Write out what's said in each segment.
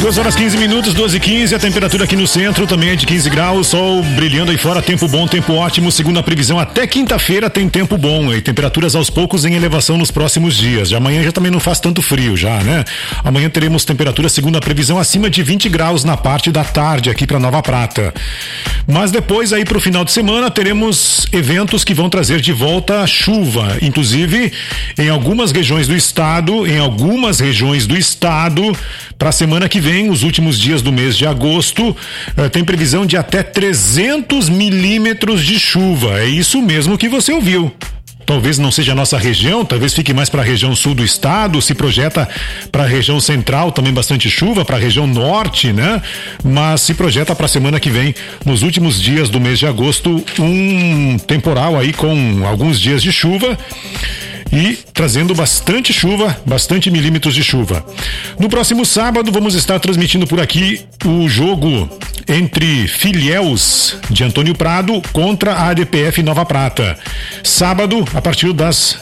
2h15, 2h15, a temperatura aqui no centro também é de 15 graus, sol brilhando aí fora, tempo bom, tempo ótimo, segundo a previsão, até quinta-feira tem tempo bom e temperaturas aos poucos em elevação nos próximos dias. De amanhã já também não faz tanto frio já, né? Amanhã teremos temperatura, segundo a previsão, acima de 20 graus na parte da tarde aqui para Nova Prata. Mas depois aí pro final de semana teremos eventos que vão trazer de volta chuva, inclusive em algumas regiões do estado, para a semana que vem, os últimos dias do mês de agosto, tem previsão de até 300 milímetros de chuva. É isso mesmo que você ouviu. Talvez não seja a nossa região, talvez fique mais para a região sul do estado, se projeta para a região central também bastante chuva, para a região norte, né? Mas se projeta para a semana que vem, nos últimos dias do mês de agosto, um temporal aí com alguns dias de chuva e trazendo bastante chuva, bastante milímetros de chuva. No próximo sábado vamos estar transmitindo por aqui o jogo entre Filiéus de Antônio Prado contra a ADPF Nova Prata. Sábado, a partir das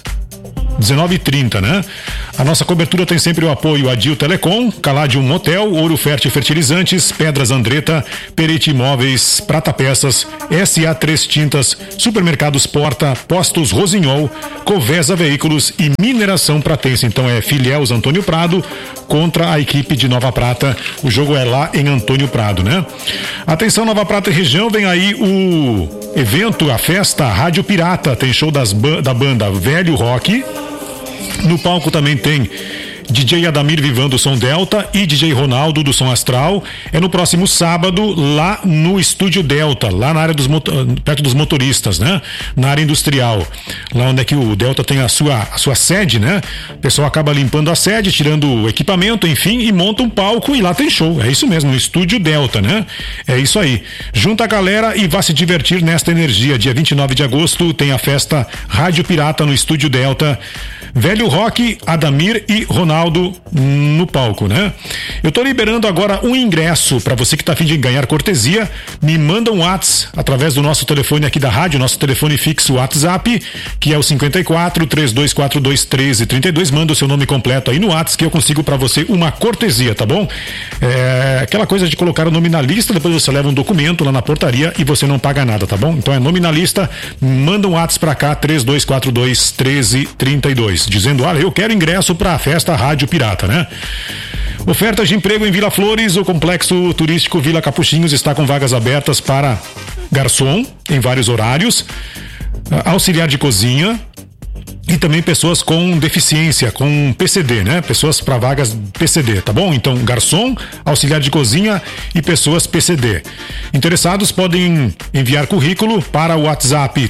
19h30, né? A nossa cobertura tem sempre o apoio a Dil Telecom, Caladium Motel, Ouro Fértil Fertilizantes, Pedras Andretta, Perete Imóveis, Prata Peças, SA3 Tintas, Supermercados Porta, Postos Rosinhol, Covesa Veículos e Mineração Pratense. Então é Filiéus Antônio Prado contra a equipe de Nova Prata. O jogo é lá em Antônio Prado, né? Atenção, Nova Prata e região, vem aí o evento, a festa Rádio Pirata. Tem show da banda Velho Rock. No palco também tem DJ Adamir Vivando Som Delta e DJ Ronaldo do Som Astral. É no próximo sábado lá no Estúdio Delta, lá na área perto dos motoristas, né? Na área industrial, lá onde é que o Delta tem a sua sede, né? O pessoal acaba limpando a sede, tirando o equipamento, enfim, e monta um palco e lá tem show. É isso mesmo, no Estúdio Delta, né? É isso aí. Junta a galera e vá se divertir nesta energia. Dia 29 de agosto tem a festa Rádio Pirata no Estúdio Delta. Velho Rock, Adamir e Ronaldo no palco, né? Eu tô liberando agora um ingresso para você que tá a fim de ganhar cortesia. Me manda um WhatsApp através do nosso telefone aqui da rádio, nosso telefone fixo WhatsApp, que é o 54 3242 1332. Manda o seu nome completo aí no WhatsApp que eu consigo para você uma cortesia, tá bom? É aquela coisa de colocar o nome na lista, depois você leva um documento lá na portaria e você não paga nada, tá bom? Então é nome na lista, manda um WhatsApp para cá, 3242 1332. Dizendo, olha, eu quero ingresso para a festa Rádio Pirata, né? Ofertas de emprego em Vila Flores, o complexo turístico Vila Capuchinhos está com vagas abertas para garçom em vários horários, auxiliar de cozinha e também pessoas com deficiência, com PCD, né? Pessoas para vagas PCD, tá bom? Então, garçom, auxiliar de cozinha e pessoas PCD. Interessados podem enviar currículo para o WhatsApp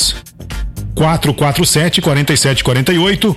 3447-4748,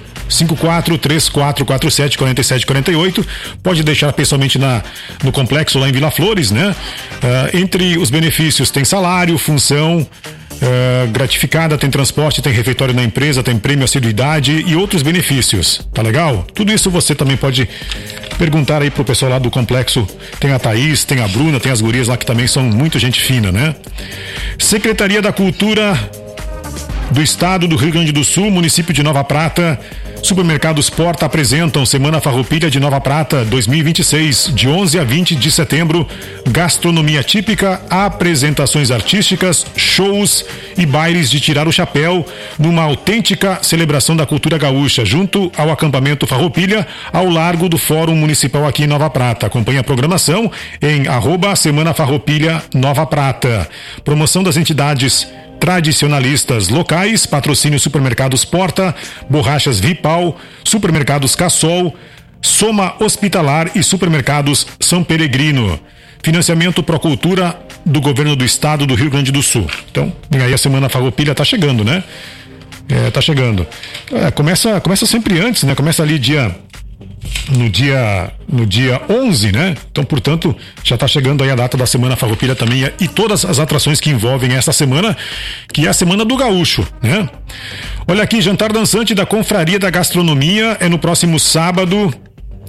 5434474748. Pode deixar pessoalmente no complexo lá em Vila Flores, né? Entre os benefícios tem salário, função gratificada, tem transporte, tem refeitório na empresa, tem prêmio assiduidade e outros benefícios, tá legal? Tudo isso você também pode perguntar aí pro pessoal lá do complexo. Tem a Thaís, tem a Bruna, tem as gurias lá que também são muito gente fina, né? Secretaria da Cultura do Estado do Rio Grande do Sul, município de Nova Prata, Supermercados Porta apresentam Semana Farroupilha de Nova Prata 2026, de 11 a 20 de setembro. Gastronomia típica, apresentações artísticas, shows e bailes de tirar o chapéu numa autêntica celebração da cultura gaúcha, junto ao acampamento Farroupilha, ao largo do Fórum Municipal aqui em Nova Prata. Acompanhe a programação em @Semana Farroupilha Nova Prata. Promoção das entidades tradicionalistas locais, patrocínio Supermercados Porta, Borrachas Vipal, Supermercados Cassol, Soma Hospitalar e Supermercados São Peregrino. Financiamento Procultura do Governo do Estado do Rio Grande do Sul. Então, aí a Semana Farroupilha tá chegando, né? Tá chegando. Começa sempre antes, né? Começa ali no dia 11, né? Então, portanto, já está chegando aí a data da Semana Farroupilha também e todas as atrações que envolvem essa semana, que é a Semana do Gaúcho, né? Olha aqui, jantar dançante da Confraria da Gastronomia é no próximo sábado,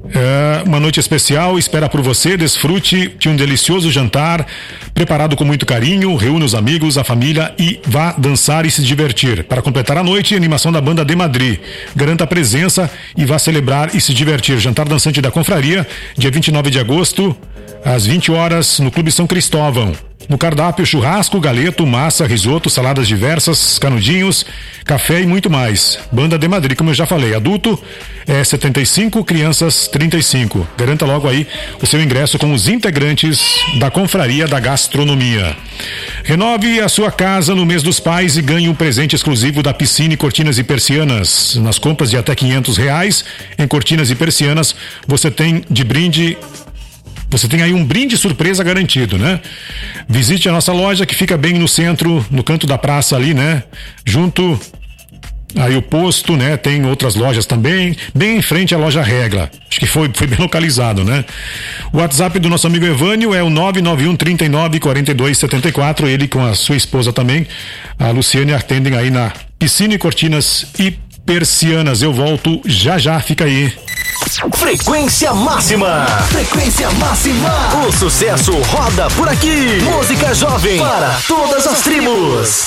Uma noite especial espera por você. Desfrute de um delicioso jantar preparado com muito carinho. Reúne os amigos, a família e vá dançar e se divertir. Para completar a noite, animação da banda de Madrid. Garanta a presença e vá celebrar e se divertir. Jantar dançante da Confraria, dia 29 de agosto, às 20 horas, no Clube São Cristóvão. No cardápio, churrasco, galeto, massa, risoto, saladas diversas, canudinhos, café e muito mais. Banda de Madrid, como eu já falei, adulto é 75, crianças 35. Garanta logo aí o seu ingresso com os integrantes da Confraria da Gastronomia. Renove a sua casa no mês dos pais e ganhe um presente exclusivo da Piscine Cortinas e Persianas. Nas compras de até R$500 em cortinas e persianas, você tem de brinde... Você tem aí um brinde surpresa garantido, né? Visite a nossa loja que fica bem no centro, no canto da praça ali, né? Junto aí o posto, né? Tem outras lojas também, bem em frente à loja Regla. Acho que foi bem localizado, né? O WhatsApp do nosso amigo Evânio é o 991 39 42 74. Ele com a sua esposa também, a Luciane, atendem aí na Piscina e Cortinas e Persianas. Eu volto já, fica aí. Frequência máxima. Frequência máxima. O sucesso roda por aqui. Música jovem para todas as tribos.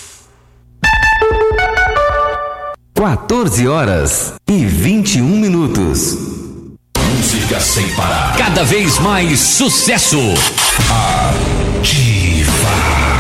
14h21. Música sem parar. Cada vez mais sucesso. Ativa.